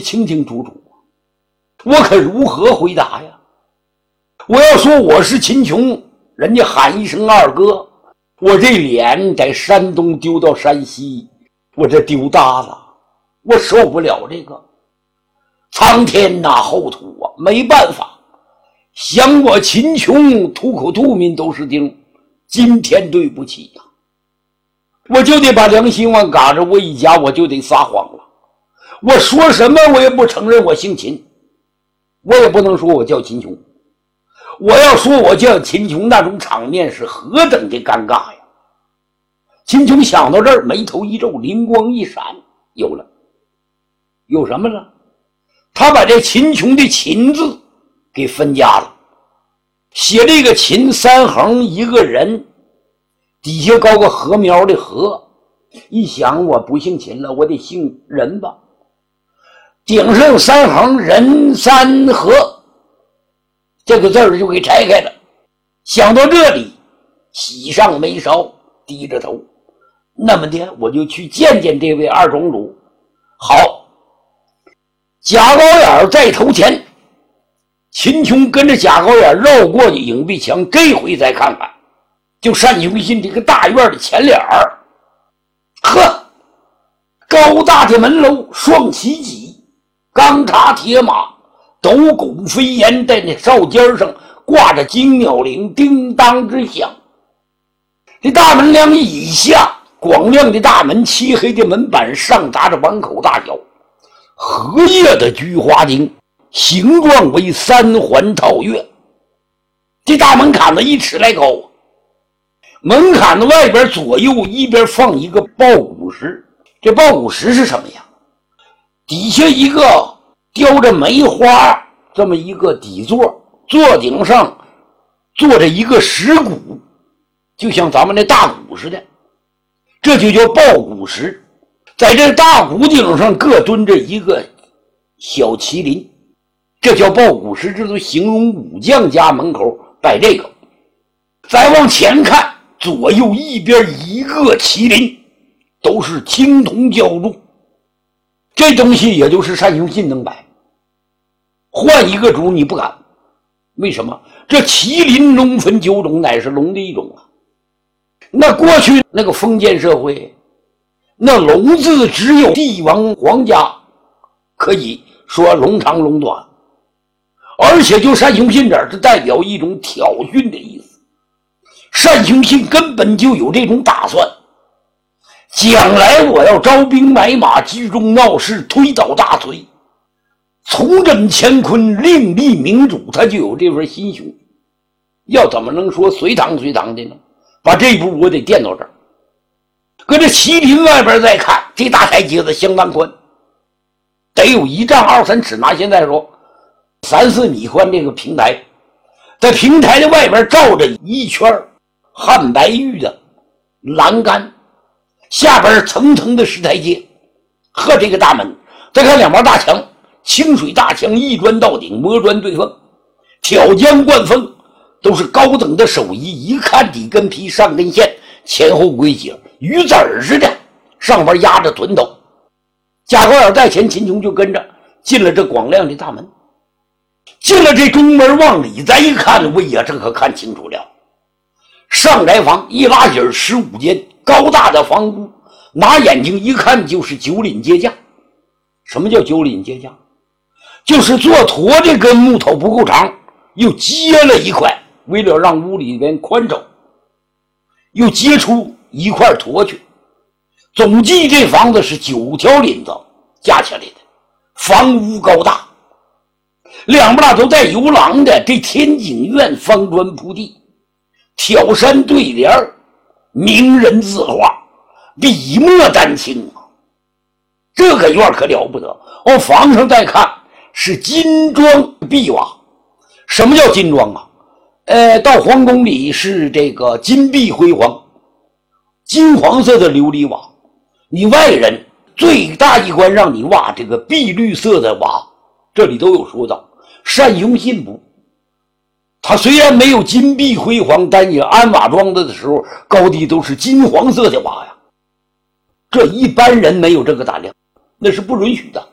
清清楚楚，我可如何回答呀？我要说我是秦琼，人家喊一声二哥，我这脸在山东丢到山西，我这丢大了，我受不了这个。苍天呐，厚土啊，没办法，想我秦琼吐口吐民都是钉，今天对不起呀，我就得把良心往嘎着，我一家我就得撒谎了。我说什么我也不承认我姓秦，我也不能说我叫秦琼。我要说我叫秦琼，那种场面是何等的尴尬呀！秦琼想到这儿，眉头一皱，灵光一闪，有了，有什么了？他把这秦琼的秦字给分家了，写这个秦三横一个人，底下高个禾苗的禾。一想我不姓秦了，我得姓任吧，顶上三横任三禾，这个字儿就给拆开了。想到这里，喜上眉梢，低着头，那么的我就去见见这位二庄主。好，贾高眼在头前，秦琼跟着贾高眼绕过去影壁墙，这回再看看，就单雄信这个大院的前脸儿，呵，高大的门楼，双旗戟，钢叉铁马，斗拱飞檐，在那哨尖上挂着金鸟铃，叮当之响。这大门梁以下，广亮的大门，漆黑的门板上扎着碗口大小荷叶的菊花钉，形状为三环套月。这大门槛子1尺来高，门槛子外边左右一边放一个抱鼓石。这抱鼓石是什么呀？底下一个雕着梅花这么一个底座，座顶上坐着一个石鼓，就像咱们那大鼓似的，这就叫抱鼓石。在这大鼓顶上各蹲着一个小麒麟，这叫抱鼓石，这都形容武将家门口摆这个。再往前看，左右一边一个麒麟，都是青铜浇铸，这东西也就是单雄信能摆，换一个主你不敢。为什么？这麒麟龙分9种，乃是龙的一种啊。那过去那个封建社会，那龙字只有帝王皇家可以说龙长龙短，而且就单雄信这儿，这代表一种挑衅的意思。单雄信根本就有这种打算，将来我要招兵买马，聚众闹事，推倒大隋，重振乾坤，另立明主，他就有这份心胸。要怎么能说隋唐的呢？把这一步我得垫到这儿。搁这麒麟外边再看，这大台阶子相当宽，得有1丈2、3尺，拿现在说3、4米宽。这个平台，在平台的外边罩着一圈汉白玉的栏杆，下边层层的石台阶和这个大门。再看2面大墙，清水大墙，一砖到顶，磨砖对缝，挑浆灌风，都是高等的手艺，一看底跟皮，上根线，前后归结，鱼子儿似的，上边压着臀头。贾高眼在前，秦琼就跟着进了这广亮的大门。进了这中门，往里再一看，喂呀，这可看清楚了。上宅房一拉起15间高大的房屋，拿眼睛一看就是9岭阶架。什么叫9岭阶架？就是做驼这根木头不够长，又接了一块，为了让屋里边宽敞，又接出一块驼去。总计这房子是9条林子架起来的，房屋高大，两边都带游廊的。这天井院方砖铺地，挑山对联，名人字画，笔墨丹青啊，这个院可了不得。房上再看是金装碧瓦。什么叫金装啊？到皇宫里是这个金碧辉煌，金黄色的琉璃瓦。你外人最大一关让你挖这个碧绿色的瓦，这里都有说到。单雄信不，他虽然没有金碧辉煌，但也安瓦庄子的时候高低都是金黄色的瓦呀。这一般人没有这个胆量，那是不允许的。